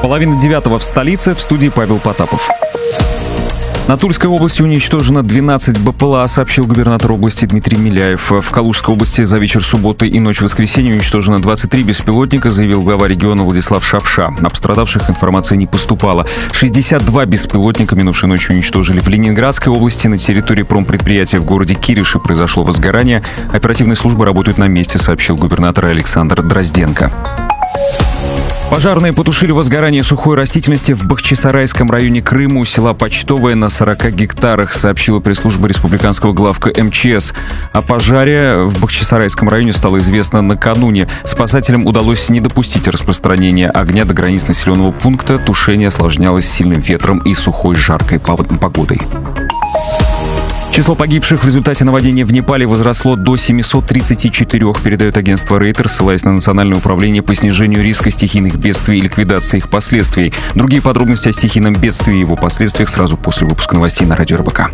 8:30 в столице. В студии Павел Потапов. На Тульской области уничтожено 12 БПЛА, сообщил губернатор области Дмитрий Миляев. В Калужской области за вечер субботы и ночь воскресенья уничтожено 23 беспилотника, заявил глава региона Владислав Шапша. О пострадавших информации не поступало. 62 беспилотника минувшей ночью уничтожили в Ленинградской области. На территории промпредприятия в городе Кириши произошло возгорание. Оперативные службы работают на месте, сообщил губернатор Александр Дрозденко. Пожарные потушили возгорание сухой растительности в Бахчисарайском районе Крыма у села Почтовое на 40 гектарах, сообщила пресс-служба республиканского главка МЧС. О пожаре в Бахчисарайском районе стало известно накануне. Спасателям удалось не допустить распространения огня до границ населенного пункта. Тушение осложнялось сильным ветром и сухой жаркой погодой. Число погибших в результате наводнения в Непале возросло до 734, передает агентство Рейтер, ссылаясь на Национальное управление по снижению риска стихийных бедствий и ликвидации их последствий. Другие подробности о стихийном бедствии и его последствиях сразу после выпуска новостей на радио РБК.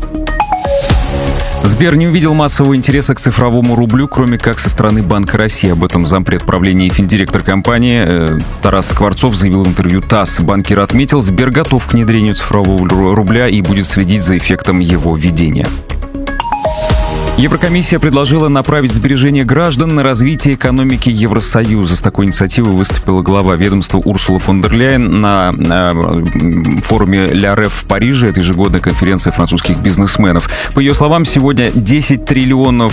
Сбер не увидел массового интереса к цифровому рублю, кроме как со стороны Банка России. Об этом зампред правления и финдиректор компании Тарас Скворцов заявил в интервью ТАСС. Банкир отметил, Сбер готов к внедрению цифрового рубля и будет следить за эффектом его введения. Еврокомиссия предложила направить сбережения граждан на развитие экономики Евросоюза. С такой инициативой выступила глава ведомства Урсула фон дер Ляйен на форуме «Ля Реф» в Париже. Это ежегодная конференция французских бизнесменов. По ее словам, сегодня 10 триллионов